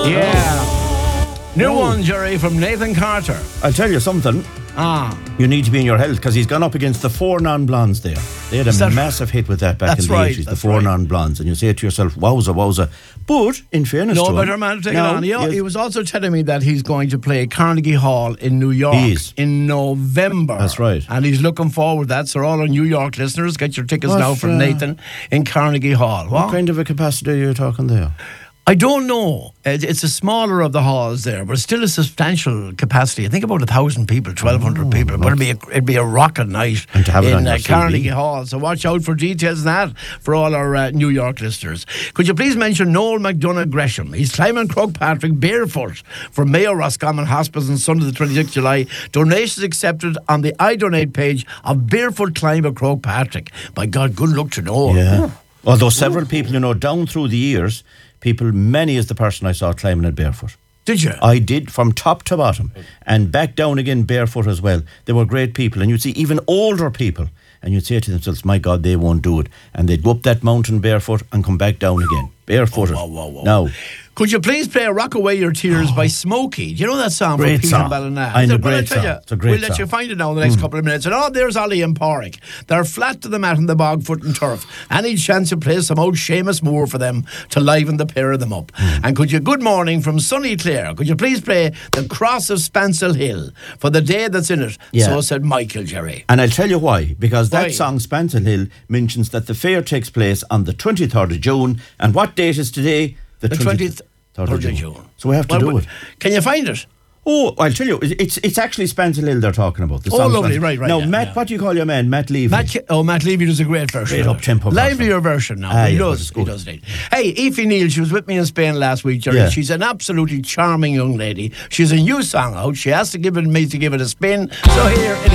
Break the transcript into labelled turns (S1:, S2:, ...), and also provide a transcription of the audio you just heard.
S1: Yeah. New one, Jerry, from Nathan Carter.
S2: I'll tell you something. You need to be in your health because he's gone up against the four non-blondes there. They had a massive hit with that back in the 80s, the four non-blondes. And you say to yourself, wowza, wowza. But, in fairness to him...
S1: No better man to take it on. He was also telling me that he's going to play Carnegie Hall in New York in November.
S2: That's right.
S1: And he's looking forward to that. So all our New York listeners, get your tickets now for Nathan in Carnegie Hall.
S2: What kind of a capacity are you talking there?
S1: I don't know. It's a smaller of the halls there, but it's still a substantial capacity. I think about 1,000 people, 1,200 people. But it'd be a rocket night in Carnegie Hall. So watch out for details of that for all our New York listeners. Could you please mention Noel McDonough Gresham? He's climbing Croagh-Patrick barefoot for Mayo Roscommon Hospice on Sunday the 26th July. Donations accepted on the I Donate page of Barefoot Climb of Croagh-Patrick. My God, good luck to Noel.
S2: Yeah. Although several people, down through the years... many is the person I saw climbing it barefoot.
S1: Did you?
S2: I did, from top to bottom. And back down again barefoot as well. They were great people. And you'd see even older people. And you'd say to themselves, my God, they won't do it. And they'd go up that mountain barefoot and come back down again. Barefooted.
S1: Whoa.
S2: Now...
S1: Could you please play Rock Away Your Tears by Smokey? Do you know that song from Peter Ballina?
S2: I know, great song. It's a great
S1: We'll let you find it now in the next couple of minutes. And there's Ollie and Porrick. They're flat to the mat in the bog, foot and turf. Any chance you play some old Seamus Moore for them to liven the pair of them up. And could you, good morning from sunny Clare, could you please play The Cross of Spancel Hill for the day that's in it? Yeah. So said Michael, Jerry.
S2: And I'll tell you why. Because that song, Spancel Hill, mentions that the fair takes place on the 23rd of June. And what date is today? The 23rd of June. So we have to do it.
S1: Can you find it?
S2: Oh, I'll tell you, it's actually Spancel Hill they're talking about.
S1: Lovely, right.
S2: Now, Matt, what do you call your man? Matt Levy.
S1: Matt Levy does a great version.
S2: Great up-tempo
S1: livelier version now. He does indeed. Hey, Aoife Neal, she was with me in Spain last week, Jerry. Yeah. She's an absolutely charming young lady. She's a new song out. She has to give it a spin. So here it is.